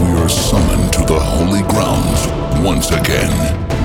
we are summoned to the holy grounds once again.